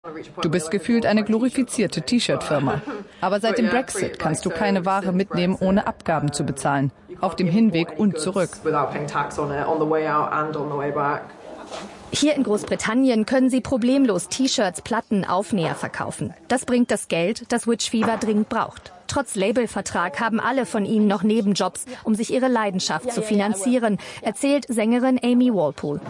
Du bist gefühlt eine glorifizierte T-Shirt-Firma. Aber seit dem Brexit kannst du keine Ware mitnehmen, ohne Abgaben zu bezahlen. Auf dem Hinweg und zurück. Hier in Großbritannien können sie problemlos T-Shirts, Platten, Aufnäher verkaufen. Das bringt das Geld, das Witch Fever dringend braucht. Trotz Labelvertrag haben alle von ihnen noch Nebenjobs, um sich ihre Leidenschaft zu finanzieren, erzählt Sängerin Amy Walpole.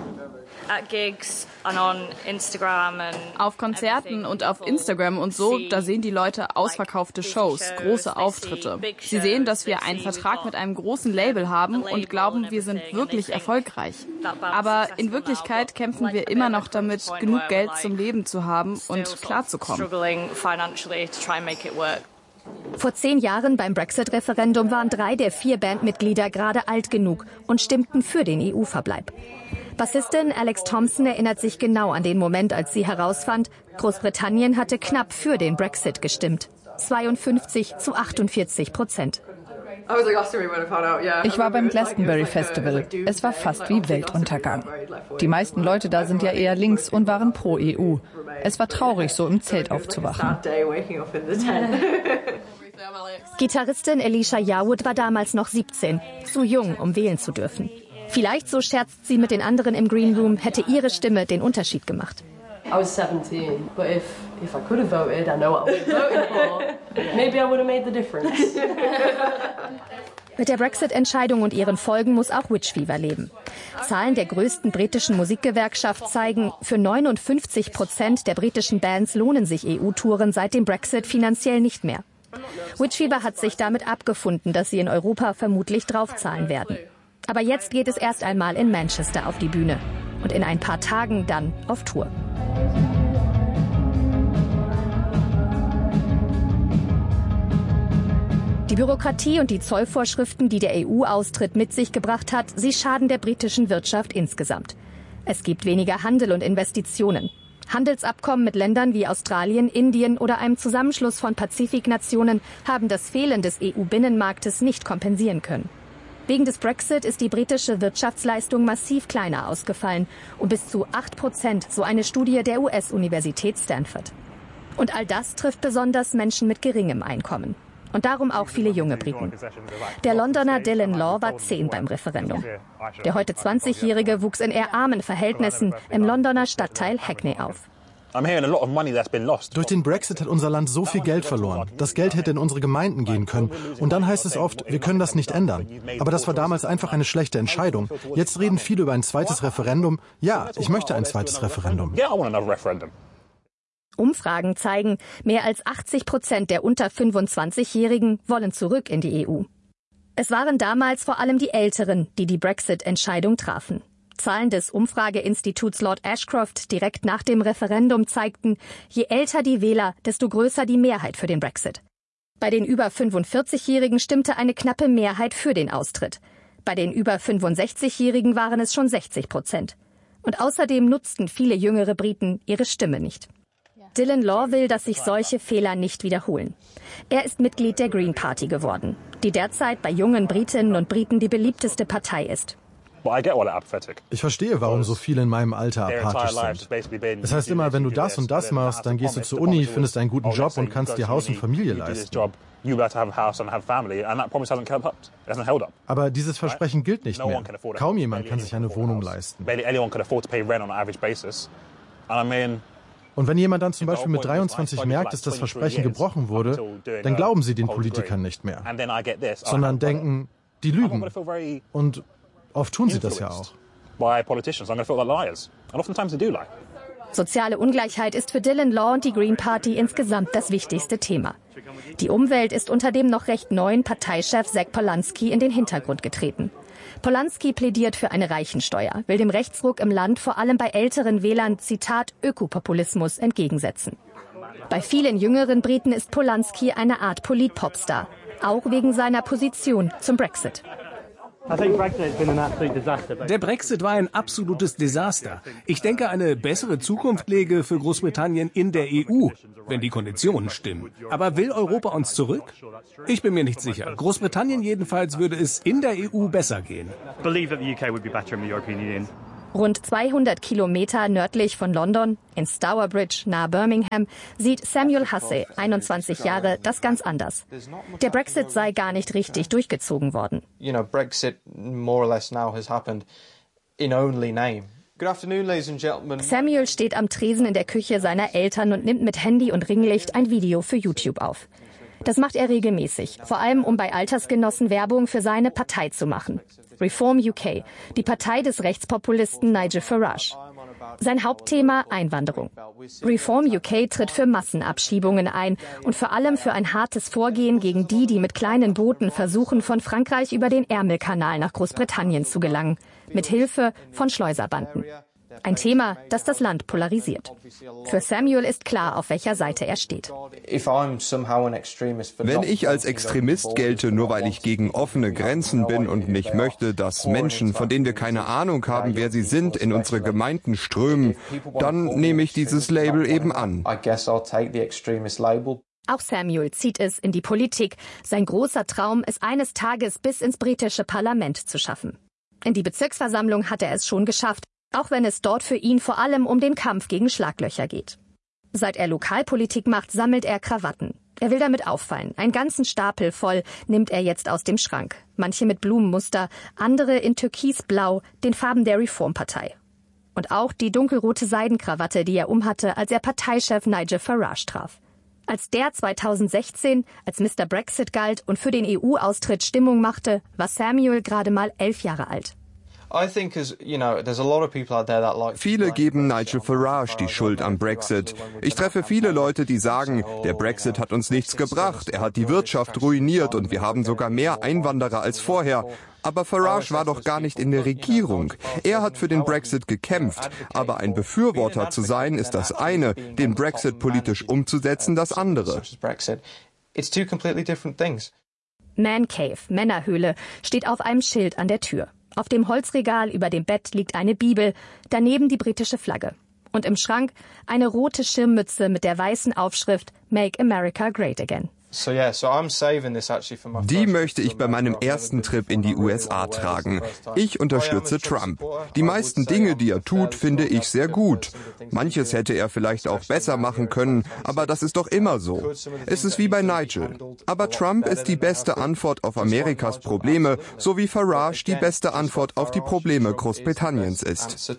Auf Konzerten und auf Instagram und so, da sehen die Leute ausverkaufte Shows, große Auftritte. Sie sehen, dass wir einen Vertrag mit einem großen Label haben und glauben, wir sind wirklich erfolgreich. Aber in Wirklichkeit kämpfen wir immer noch damit, genug Geld zum Leben zu haben und klarzukommen. Vor 10 Jahren beim Brexit-Referendum waren 3 der 4 Bandmitglieder gerade alt genug und stimmten für den EU-Verbleib. Bassistin Alex Thompson erinnert sich genau an den Moment, als sie herausfand, Großbritannien hatte knapp für den Brexit gestimmt. 52-48%. Ich war beim Glastonbury Festival. Es war fast wie Weltuntergang. Die meisten Leute da sind ja eher links und waren pro EU. Es war traurig, so im Zelt aufzuwachen. Gitarristin Elisha Yarwood war damals noch 17, zu jung, um wählen zu dürfen. Vielleicht, so scherzt sie mit den anderen im Green Room, hätte ihre Stimme den Unterschied gemacht. I was 17, but if I could have voted, I know what I was voting for. Maybe I would have made the difference. Mit der Brexit-Entscheidung und ihren Folgen muss auch Witch Fever leben. Zahlen der größten britischen Musikgewerkschaft zeigen, für 59% der britischen Bands lohnen sich EU-Touren seit dem Brexit finanziell nicht mehr. Witch Fever hat sich damit abgefunden, dass sie in Europa vermutlich draufzahlen werden. Aber jetzt geht es erst einmal in Manchester auf die Bühne und in ein paar Tagen dann auf Tour. Die Bürokratie und die Zollvorschriften, die der EU-Austritt mit sich gebracht hat, sie schaden der britischen Wirtschaft insgesamt. Es gibt weniger Handel und Investitionen. Handelsabkommen mit Ländern wie Australien, Indien oder einem Zusammenschluss von Pazifiknationen haben das Fehlen des EU-Binnenmarktes nicht kompensieren können. Wegen des Brexit ist die britische Wirtschaftsleistung massiv kleiner ausgefallen, um bis zu 8%, so eine Studie der US-Universität Stanford. Und all das trifft besonders Menschen mit geringem Einkommen. Und darum auch viele junge Briten. Der Londoner Dylan Law war 10 beim Referendum. Der heute 20-Jährige wuchs in eher armen Verhältnissen im Londoner Stadtteil Hackney auf. Durch den Brexit hat unser Land so viel Geld verloren. Das Geld hätte in unsere Gemeinden gehen können. Und dann heißt es oft, wir können das nicht ändern. Aber das war damals einfach eine schlechte Entscheidung. Jetzt reden viele über ein zweites Referendum. Ja, ich möchte ein zweites Referendum. Umfragen zeigen, mehr als 80% der unter 25-Jährigen wollen zurück in die EU. Es waren damals vor allem die Älteren, die die Brexit-Entscheidung trafen. Zahlen des Umfrageinstituts Lord Ashcroft direkt nach dem Referendum zeigten, je älter die Wähler, desto größer die Mehrheit für den Brexit. Bei den über 45-Jährigen stimmte eine knappe Mehrheit für den Austritt. Bei den über 65-Jährigen waren es schon 60%. Und außerdem nutzten viele jüngere Briten ihre Stimme nicht. Dylan Law will, dass sich solche Fehler nicht wiederholen. Er ist Mitglied der Green Party geworden, die derzeit bei jungen Britinnen und Briten die beliebteste Partei ist. Ich verstehe, warum so viele in meinem Alter apathisch sind. Das heißt immer, wenn du das und das machst, dann gehst du zur Uni, findest einen guten Job und kannst dir Haus und Familie leisten. Aber dieses Versprechen gilt nicht mehr. Kaum jemand kann sich eine Wohnung leisten. Und wenn jemand dann zum Beispiel mit 23 merkt, dass das Versprechen gebrochen wurde, dann glauben sie den Politikern nicht mehr, sondern denken, die lügen. Und oft tun sie das ja auch. Soziale Ungleichheit ist für Dylan Law und die Green Party insgesamt das wichtigste Thema. Die Umwelt ist unter dem noch recht neuen Parteichef Zach Polanski in den Hintergrund getreten. Polanski plädiert für eine Reichensteuer, will dem Rechtsruck im Land vor allem bei älteren Wählern, Zitat, Ökopopulismus entgegensetzen. Bei vielen jüngeren Briten ist Polanski eine Art Polit-Popstar, auch wegen seiner Position zum Brexit. Der Brexit war ein absolutes Desaster. Ich denke, eine bessere Zukunft läge für Großbritannien in der EU, wenn die Konditionen stimmen. Aber will Europa uns zurück? Ich bin mir nicht sicher. Großbritannien jedenfalls würde es in der EU besser gehen. Rund 200 Kilometer nördlich von London, in Stourbridge nahe Birmingham, sieht Samuel Hussey, 21 Jahre, das ganz anders. Der Brexit sei gar nicht richtig durchgezogen worden. Brexit more or less now has happened in only name. Good afternoon, ladies and gentlemen. Samuel steht am Tresen in der Küche seiner Eltern und nimmt mit Handy und Ringlicht ein Video für YouTube auf. Das macht er regelmäßig, vor allem um bei Altersgenossen Werbung für seine Partei zu machen. Reform UK, die Partei des Rechtspopulisten Nigel Farage. Sein Hauptthema Einwanderung. Reform UK tritt für Massenabschiebungen ein und vor allem für ein hartes Vorgehen gegen die, die mit kleinen Booten versuchen, von Frankreich über den Ärmelkanal nach Großbritannien zu gelangen, mit Hilfe von Schleuserbanden. Ein Thema, das das Land polarisiert. Für Samuel ist klar, auf welcher Seite er steht. Wenn ich als Extremist gelte, nur weil ich gegen offene Grenzen bin und nicht möchte, dass Menschen, von denen wir keine Ahnung haben, wer sie sind, in unsere Gemeinden strömen, dann nehme ich dieses Label eben an. Auch Samuel zieht es in die Politik. Sein großer Traum, es eines Tages bis ins britische Parlament zu schaffen. In die Bezirksversammlung hat er es schon geschafft, auch wenn es dort für ihn vor allem um den Kampf gegen Schlaglöcher geht. Seit er Lokalpolitik macht, sammelt er Krawatten. Er will damit auffallen. Einen ganzen Stapel voll nimmt er jetzt aus dem Schrank. Manche mit Blumenmuster, andere in Türkisblau, den Farben der Reformpartei. Und auch die dunkelrote Seidenkrawatte, die er umhatte, als er Parteichef Nigel Farage traf. Als der 2016 als Mr. Brexit galt und für den EU-Austritt Stimmung machte, war Samuel gerade mal 11 Jahre alt. Viele geben Nigel Farage die Schuld am Brexit. Ich treffe viele Leute, die sagen, der Brexit hat uns nichts gebracht, er hat die Wirtschaft ruiniert und wir haben sogar mehr Einwanderer als vorher. Aber Farage war doch gar nicht in der Regierung. Er hat für den Brexit gekämpft. Aber ein Befürworter zu sein, ist das eine, den Brexit politisch umzusetzen, das andere. Man Cave, Männerhöhle, steht auf einem Schild an der Tür. Auf dem Holzregal über dem Bett liegt eine Bibel, daneben die britische Flagge. Und im Schrank eine rote Schirmmütze mit der weißen Aufschrift Make America Great Again. Die möchte ich bei meinem ersten Trip in die USA tragen. Ich unterstütze Trump. Die meisten Dinge, die er tut, finde ich sehr gut. Manches hätte er vielleicht auch besser machen können, aber das ist doch immer so. Es ist wie bei Nigel. Aber Trump ist die beste Antwort auf Amerikas Probleme, so wie Farage die beste Antwort auf die Probleme Großbritanniens ist.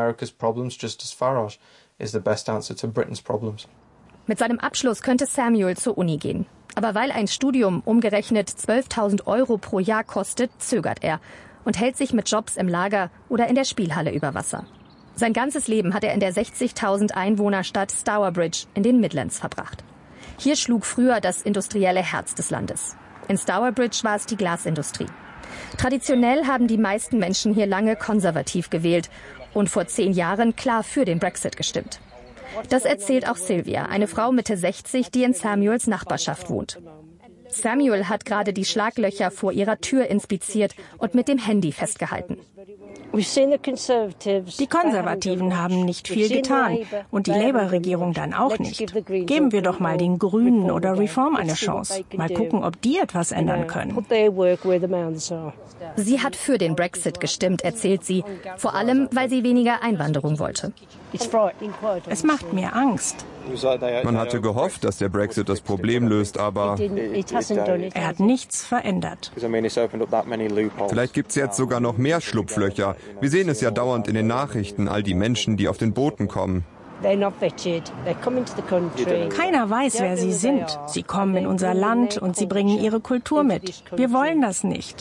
Mit seinem Abschluss könnte Samuel zur Uni gehen. Aber weil ein Studium umgerechnet 12.000 € pro Jahr kostet, zögert er und hält sich mit Jobs im Lager oder in der Spielhalle über Wasser. Sein ganzes Leben hat er in der 60.000 Einwohnerstadt Stourbridge in den Midlands verbracht. Hier schlug früher das industrielle Herz des Landes. In Stourbridge war es die Glasindustrie. Traditionell haben die meisten Menschen hier lange konservativ gewählt und vor 10 Jahren klar für den Brexit gestimmt. Das erzählt auch Sylvia, eine Frau Mitte 60, die in Samuels Nachbarschaft wohnt. Samuel hat gerade die Schlaglöcher vor ihrer Tür inspiziert und mit dem Handy festgehalten. Die Konservativen haben nicht viel getan und die Labour-Regierung dann auch nicht. Geben wir doch mal den Grünen oder Reform eine Chance. Mal gucken, ob die etwas ändern können. Sie hat für den Brexit gestimmt, erzählt sie, vor allem, weil sie weniger Einwanderung wollte. Es macht mir Angst. Man hatte gehofft, dass der Brexit das Problem löst, aber er hat nichts verändert. Vielleicht gibt es jetzt sogar noch mehr Schlupflöcher. Wir sehen es ja dauernd in den Nachrichten, all die Menschen, die auf den Booten kommen. Keiner weiß, wer sie sind. Sie kommen in unser Land und sie bringen ihre Kultur mit. Wir wollen das nicht.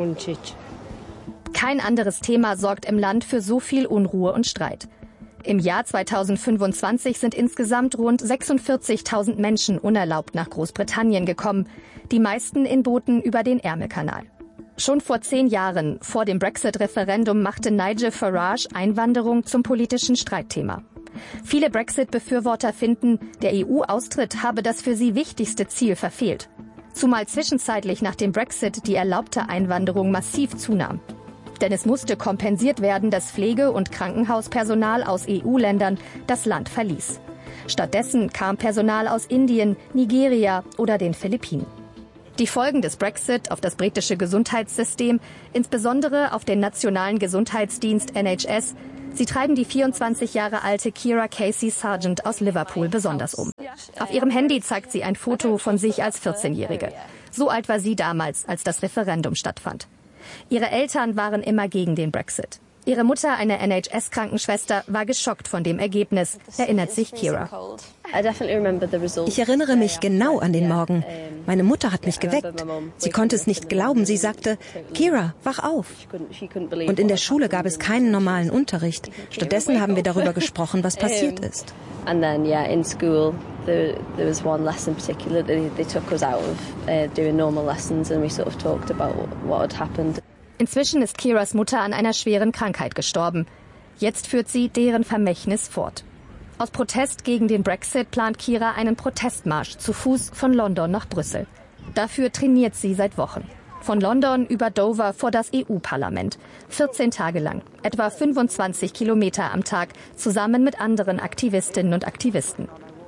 Kein anderes Thema sorgt im Land für so viel Unruhe und Streit. Im Jahr 2025 sind insgesamt rund 46.000 Menschen unerlaubt nach Großbritannien gekommen, die meisten in Booten über den Ärmelkanal. Schon vor 10 Jahren, vor dem Brexit-Referendum, machte Nigel Farage Einwanderung zum politischen Streitthema. Viele Brexit-Befürworter finden, der EU-Austritt habe das für sie wichtigste Ziel verfehlt. Zumal zwischenzeitlich nach dem Brexit die erlaubte Einwanderung massiv zunahm. Denn es musste kompensiert werden, dass Pflege- und Krankenhauspersonal aus EU-Ländern das Land verließ. Stattdessen kam Personal aus Indien, Nigeria oder den Philippinen. Die Folgen des Brexit auf das britische Gesundheitssystem, insbesondere auf den nationalen Gesundheitsdienst NHS, Sie treiben die 24 Jahre alte Kira Casey Sargent aus Liverpool besonders um. Auf ihrem Handy zeigt sie ein Foto von sich als 14-Jährige. So alt war sie damals, als das Referendum stattfand. Ihre Eltern waren immer gegen den Brexit. Ihre Mutter, eine NHS-Krankenschwester, war geschockt von dem Ergebnis, erinnert sich Kira. Ich erinnere mich genau an den Morgen. Meine Mutter hat mich geweckt. Sie konnte es nicht glauben. Sie sagte, Kira, wach auf. Und in der Schule gab es keinen normalen Unterricht. Stattdessen haben wir darüber gesprochen, was passiert ist. In school, there was one lesson particularly. They took us out of doing normal lessons and we sort of talked about what had happened. Inzwischen ist Kiras Mutter an einer schweren Krankheit gestorben. Jetzt führt sie deren Vermächtnis fort. Aus Protest gegen den Brexit plant Kira einen Protestmarsch zu Fuß von London nach Brüssel. Dafür trainiert sie seit Wochen. Von London über Dover vor das EU-Parlament. 14 Tage lang, etwa 25 Kilometer am Tag, zusammen mit anderen Aktivistinnen und Aktivisten.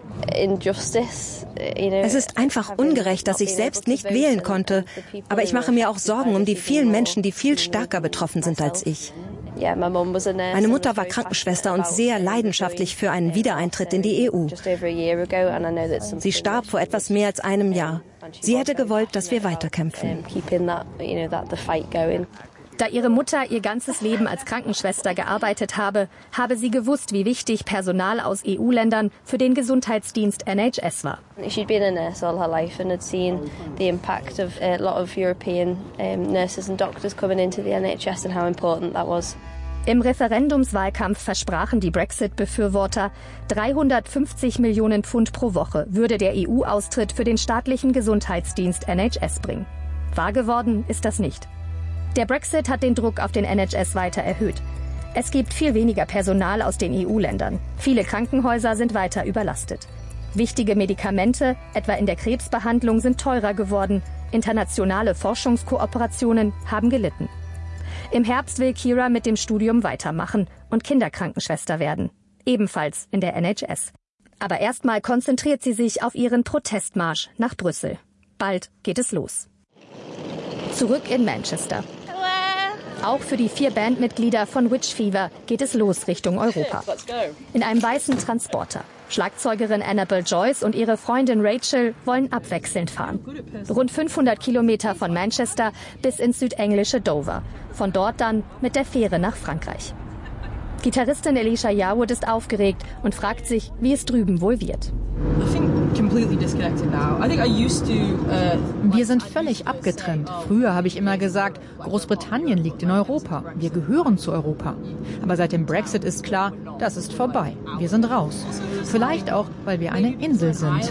Es ist einfach ungerecht, dass ich selbst nicht wählen konnte. Aber ich mache mir auch Sorgen um die vielen Menschen, die viel stärker betroffen sind als ich. Meine Mutter war Krankenschwester und sehr leidenschaftlich für einen Wiedereintritt in die EU. Sie starb vor etwas mehr als einem Jahr. Sie hätte gewollt, dass wir weiterkämpfen. Da ihre Mutter ihr ganzes Leben als Krankenschwester gearbeitet habe, habe sie gewusst, wie wichtig Personal aus EU-Ländern für den Gesundheitsdienst NHS war. She'd been a nurse all her life and had seen the impact of a lot of European nurses and doctors coming into the NHS and how important that was. Im Referendumswahlkampf versprachen die Brexit-Befürworter, 350 Millionen Pfund pro Woche würde der EU-Austritt für den staatlichen Gesundheitsdienst NHS bringen. Wahr geworden ist das nicht. Der Brexit hat den Druck auf den NHS weiter erhöht. Es gibt viel weniger Personal aus den EU-Ländern. Viele Krankenhäuser sind weiter überlastet. Wichtige Medikamente, etwa in der Krebsbehandlung, sind teurer geworden. Internationale Forschungskooperationen haben gelitten. Im Herbst will Kira mit dem Studium weitermachen und Kinderkrankenschwester werden. Ebenfalls in der NHS. Aber erstmal konzentriert sie sich auf ihren Protestmarsch nach Brüssel. Bald geht es los. Zurück in Manchester. Auch für die 4 Bandmitglieder von Witch Fever geht es los Richtung Europa. In einem weißen Transporter. Schlagzeugerin Annabelle Joyce und ihre Freundin Rachel wollen abwechselnd fahren. Rund 500 Kilometer von Manchester bis ins südenglische Dover. Von dort dann mit der Fähre nach Frankreich. Gitarristin Elisha Yarwood ist aufgeregt und fragt sich, wie es drüben wohl wird. Wir sind völlig abgetrennt. Früher habe ich immer gesagt, Großbritannien liegt in Europa. Wir gehören zu Europa. Aber seit dem Brexit ist klar, das ist vorbei. Wir sind raus. Vielleicht auch, weil wir eine Insel sind.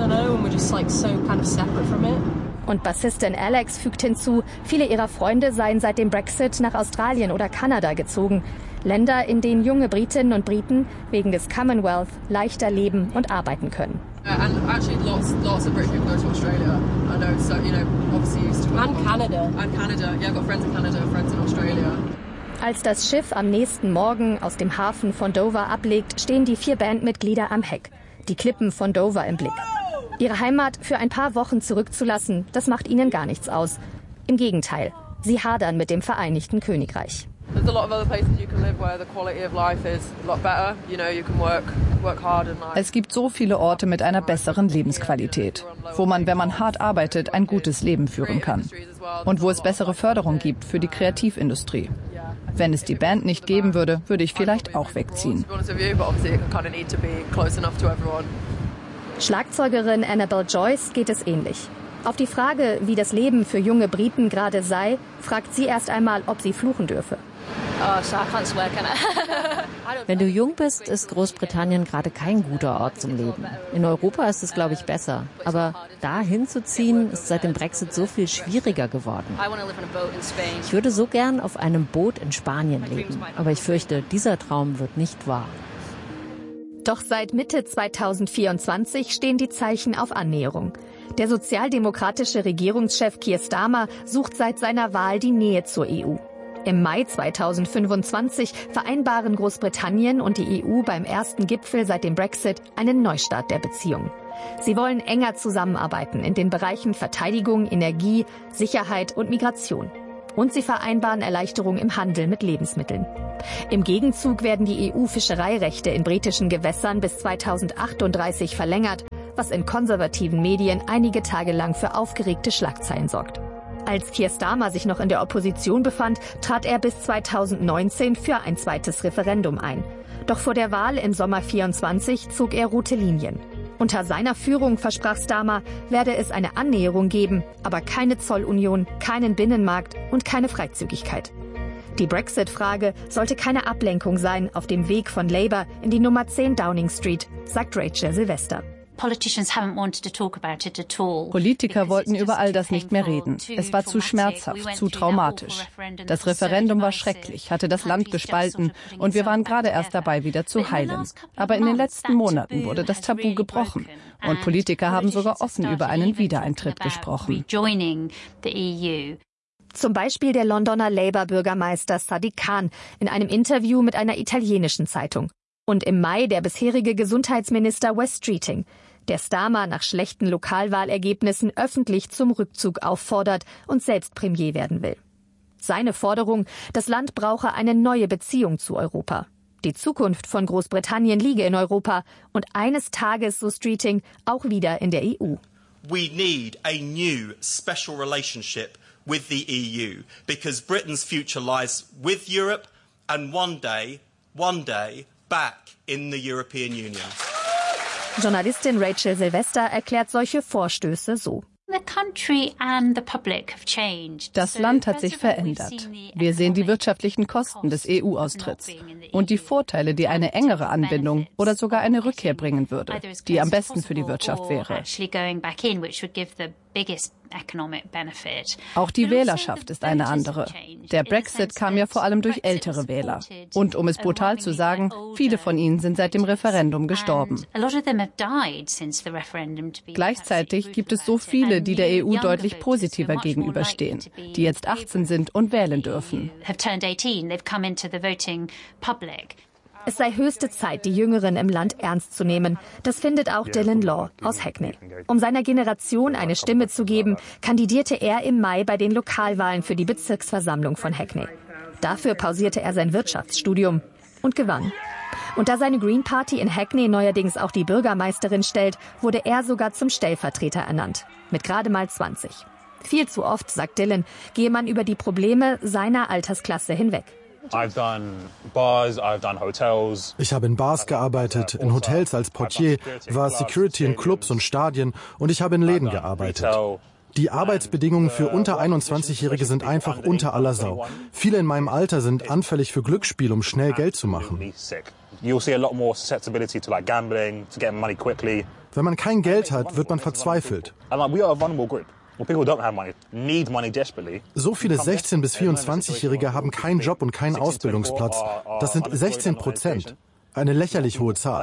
Und Bassistin Alex fügt hinzu, viele ihrer Freunde seien seit dem Brexit nach Australien oder Kanada gezogen. Länder, in denen junge Britinnen und Briten wegen des Commonwealth leichter leben und arbeiten können. Als das Schiff am nächsten Morgen aus dem Hafen von Dover ablegt, stehen die 4 Bandmitglieder am Heck, die Klippen von Dover im Blick. Ihre Heimat für ein paar Wochen zurückzulassen, das macht ihnen gar nichts aus. Im Gegenteil, sie hadern mit dem Vereinigten Königreich. Es gibt so viele Orte mit einer besseren Lebensqualität, wo man, wenn man hart arbeitet, ein gutes Leben führen kann. Und wo es bessere Förderung gibt für die Kreativindustrie. Wenn es die Band nicht geben würde, würde ich vielleicht auch wegziehen. Schlagzeugerin Annabelle Joyce geht es ähnlich. Auf die Frage, wie das Leben für junge Briten gerade sei, fragt sie erst einmal, ob sie fluchen dürfe. Wenn du jung bist, ist Großbritannien gerade kein guter Ort zum Leben. In Europa ist es, glaube ich, besser. Aber da hinzuziehen, ist seit dem Brexit so viel schwieriger geworden. Ich würde so gern auf einem Boot in Spanien leben. Aber ich fürchte, dieser Traum wird nicht wahr. Doch seit Mitte 2024 stehen die Zeichen auf Annäherung. Der sozialdemokratische Regierungschef Keir Starmer sucht seit seiner Wahl die Nähe zur EU. Im Mai 2025 vereinbaren Großbritannien und die EU beim ersten Gipfel seit dem Brexit einen Neustart der Beziehungen. Sie wollen enger zusammenarbeiten in den Bereichen Verteidigung, Energie, Sicherheit und Migration. Und sie vereinbaren Erleichterungen im Handel mit Lebensmitteln. Im Gegenzug werden die EU-Fischereirechte in britischen Gewässern bis 2038 verlängert, was in konservativen Medien einige Tage lang für aufgeregte Schlagzeilen sorgt. Als Keir Starmer sich noch in der Opposition befand, trat er bis 2019 für ein zweites Referendum ein. Doch vor der Wahl im Sommer 24 zog er rote Linien. Unter seiner Führung, versprach Starmer, werde es eine Annäherung geben, aber keine Zollunion, keinen Binnenmarkt und keine Freizügigkeit. Die Brexit-Frage sollte keine Ablenkung sein auf dem Weg von Labour in die Nummer 10 Downing Street, sagt Rachel Sylvester. Politiker wollten über all das nicht mehr reden. Es war zu schmerzhaft, zu traumatisch. Das Referendum war schrecklich, hatte das Land gespalten und wir waren gerade erst dabei, wieder zu heilen. Aber in den letzten Monaten wurde das Tabu gebrochen und Politiker haben sogar offen über einen Wiedereintritt gesprochen. Zum Beispiel der Londoner Labour-Bürgermeister Sadiq Khan in einem Interview mit einer italienischen Zeitung. Und im Mai der bisherige Gesundheitsminister Wes Streeting, der Starmer nach schlechten Lokalwahlergebnissen öffentlich zum Rückzug auffordert und selbst Premier werden will. Seine Forderung, das Land brauche eine neue Beziehung zu Europa. Die Zukunft von Großbritannien liege in Europa und eines Tages, so Streeting, auch wieder in der EU. We need a new special relationship with the EU because Britain's future lies with Europe and one day back in the European Union. Journalistin Rachel Sylvester erklärt solche Vorstöße so. Das Land hat sich verändert. Wir sehen die wirtschaftlichen Kosten des EU-Austritts und die Vorteile, die eine engere Anbindung oder sogar eine Rückkehr bringen würde, die am besten für die Wirtschaft wäre. Auch die Wählerschaft ist eine andere. Der Brexit kam ja vor allem durch ältere Wähler. Und um es brutal zu sagen, viele von ihnen sind seit dem Referendum gestorben. Gleichzeitig gibt es so viele, die der EU deutlich positiver gegenüberstehen, die jetzt 18 sind und wählen dürfen. Es sei höchste Zeit, die Jüngeren im Land ernst zu nehmen. Das findet auch Dylan Law aus Hackney. Um seiner Generation eine Stimme zu geben, kandidierte er im Mai bei den Lokalwahlen für die Bezirksversammlung von Hackney. Dafür pausierte er sein Wirtschaftsstudium und gewann. Und da seine Green Party in Hackney neuerdings auch die Bürgermeisterin stellt, wurde er sogar zum Stellvertreter ernannt. Mit gerade mal 20. Viel zu oft, sagt Dylan, gehe man über die Probleme seiner Altersklasse hinweg. Ich habe in Bars gearbeitet, in Hotels als Portier, war Security in Clubs und Stadien und ich habe in Läden gearbeitet. Die Arbeitsbedingungen für unter 21-Jährige sind einfach unter aller Sau. Viele in meinem Alter sind anfällig für Glücksspiel, um schnell Geld zu machen. Wenn man kein Geld hat, wird man verzweifelt. So viele 16- bis 24-Jährige haben keinen Job und keinen Ausbildungsplatz. Das sind 16%. Eine lächerlich hohe Zahl.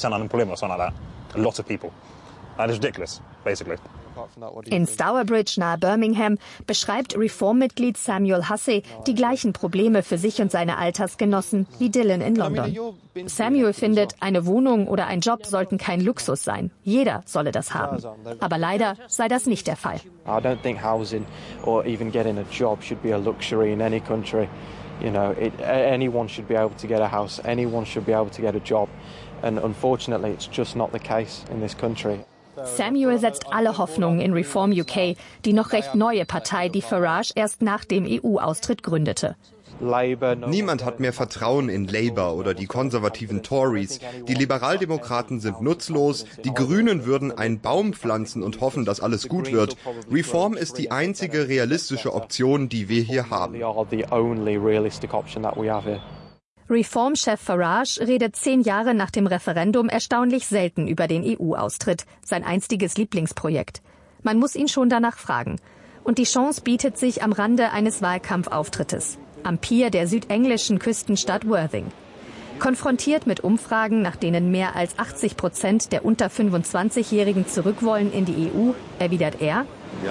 In Stourbridge nahe Birmingham beschreibt Reform-Mitglied Samuel Hussey die gleichen Probleme für sich und seine Altersgenossen wie Dylan in London. Samuel findet, eine Wohnung oder ein Job sollten kein Luxus sein. Jeder solle das haben. Aber leider sei das nicht der Fall. I don't think housing or even getting a job should be a luxury in any country. You know, anyone should be able to get a house. Anyone should be able to get a job. And unfortunately, it's just not the case in this country. Samuel setzt alle Hoffnungen in Reform UK, die noch recht neue Partei, die Farage erst nach dem EU-Austritt gründete. Niemand hat mehr Vertrauen in Labour oder die konservativen Tories. Die Liberaldemokraten sind nutzlos. Die Grünen würden einen Baum pflanzen und hoffen, dass alles gut wird. Reform ist die einzige realistische Option, die wir hier haben. Reform-Chef Farage redet 10 Jahre nach dem Referendum erstaunlich selten über den EU-Austritt, sein einstiges Lieblingsprojekt. Man muss ihn schon danach fragen. Und die Chance bietet sich am Rande eines Wahlkampfauftrittes, am Pier der südenglischen Küstenstadt Worthing. Konfrontiert mit Umfragen, nach denen mehr als 80% der unter 25-Jährigen zurück wollen in die EU, erwidert er: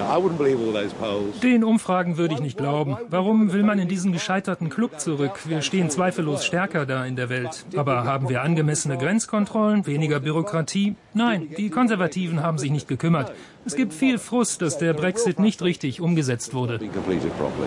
Den Umfragen würde ich nicht glauben. Warum will man in diesen gescheiterten Club zurück? Wir stehen zweifellos stärker da in der Welt. Aber haben wir angemessene Grenzkontrollen, weniger Bürokratie? Nein, die Konservativen haben sich nicht gekümmert. Es gibt viel Frust, dass der Brexit nicht richtig umgesetzt wurde.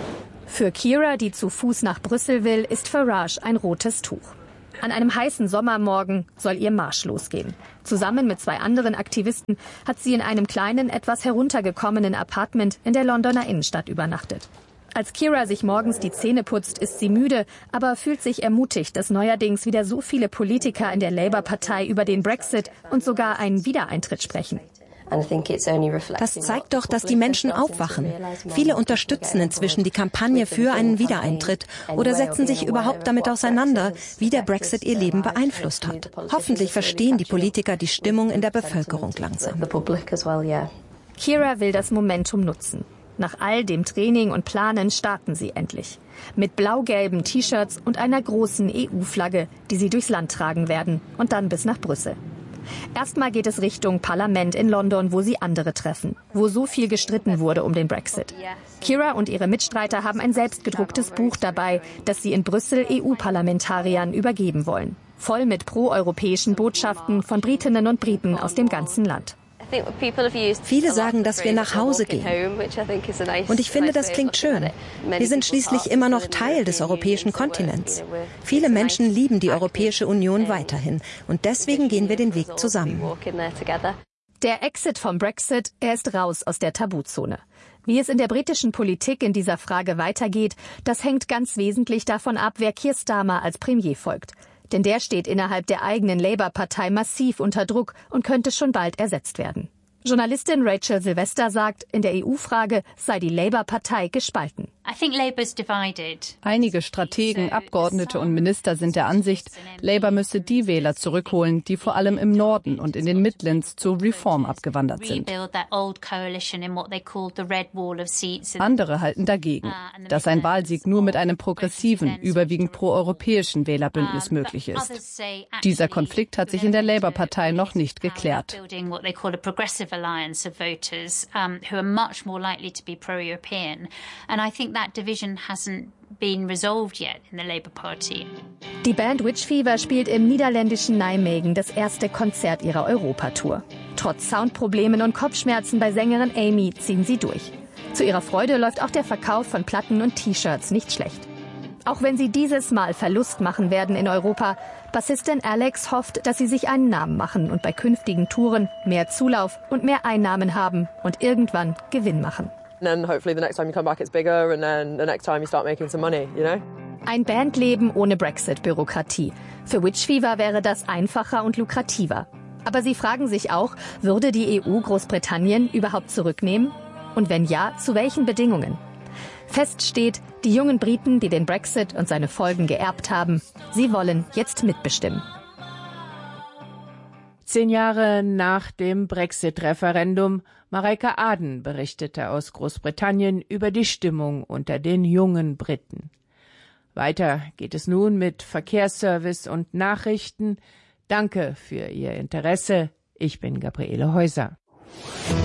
Für Keira, die zu Fuß nach Brüssel will, ist Farage ein rotes Tuch. An einem heißen Sommermorgen soll ihr Marsch losgehen. Zusammen mit 2 anderen Aktivisten hat sie in einem kleinen, etwas heruntergekommenen Appartement in der Londoner Innenstadt übernachtet. Als Keira sich morgens die Zähne putzt, ist sie müde, aber fühlt sich ermutigt, dass neuerdings wieder so viele Politiker in der Labour-Partei über den Brexit und sogar einen Wiedereintritt sprechen. Das zeigt doch, dass die Menschen aufwachen. Viele unterstützen inzwischen die Kampagne für einen Wiedereintritt oder setzen sich überhaupt damit auseinander, wie der Brexit ihr Leben beeinflusst hat. Hoffentlich verstehen die Politiker die Stimmung in der Bevölkerung langsam. Keira will das Momentum nutzen. Nach all dem Training und Planen starten sie endlich. Mit blau-gelben T-Shirts und einer großen EU-Flagge, die sie durchs Land tragen werden und dann bis nach Brüssel. Erstmal geht es Richtung Parlament in London, wo sie andere treffen, wo so viel gestritten wurde um den Brexit. Keira und ihre Mitstreiter haben ein selbstgedrucktes Buch dabei, das sie in Brüssel EU-Parlamentariern übergeben wollen. Voll mit proeuropäischen Botschaften von Britinnen und Briten aus dem ganzen Land. Viele sagen, dass wir nach Hause gehen. Und ich finde, das klingt schön. Wir sind schließlich immer noch Teil des europäischen Kontinents. Viele Menschen lieben die Europäische Union weiterhin. Und deswegen gehen wir den Weg zusammen. Der Exit vom Brexit, er ist raus aus der Tabuzone. Wie es in der britischen Politik in dieser Frage weitergeht, das hängt ganz wesentlich davon ab, wer Keir Starmer als Premier folgt. Denn der steht innerhalb der eigenen Labour-Partei massiv unter Druck und könnte schon bald ersetzt werden. Journalistin Rachel Sylvester sagt, in der EU-Frage sei die Labour-Partei gespalten. Einige Strategen, Abgeordnete und Minister sind der Ansicht, Labour müsse die Wähler zurückholen, die vor allem im Norden und in den Midlands zur Reform abgewandert sind. Andere halten dagegen, dass ein Wahlsieg nur mit einem progressiven, überwiegend proeuropäischen Wählerbündnis möglich ist. Dieser Konflikt hat sich in der Labour-Partei noch nicht geklärt. Die Band Witch Fever spielt im niederländischen Nijmegen das erste Konzert ihrer Europatour. Trotz Soundproblemen und Kopfschmerzen bei Sängerin Amy ziehen sie durch. Zu ihrer Freude läuft auch der Verkauf von Platten und T-Shirts nicht schlecht. Auch wenn sie dieses Mal Verlust machen werden in Europa, Bassistin Alex hofft, dass sie sich einen Namen machen und bei künftigen Touren mehr Zulauf und mehr Einnahmen haben und irgendwann Gewinn machen. Ein Bandleben ohne Brexit-Bürokratie. Für Witch Fever wäre das einfacher und lukrativer. Aber sie fragen sich auch, würde die EU Großbritannien überhaupt zurücknehmen? Und wenn ja, zu welchen Bedingungen? Fest steht, die jungen Briten, die den Brexit und seine Folgen geerbt haben, sie wollen jetzt mitbestimmen. 10 Jahre nach dem Brexit-Referendum, Mareike Aden berichtete aus Großbritannien über die Stimmung unter den jungen Briten. Weiter geht es nun mit Verkehrsservice und Nachrichten. Danke für Ihr Interesse. Ich bin Gabriele Heuser.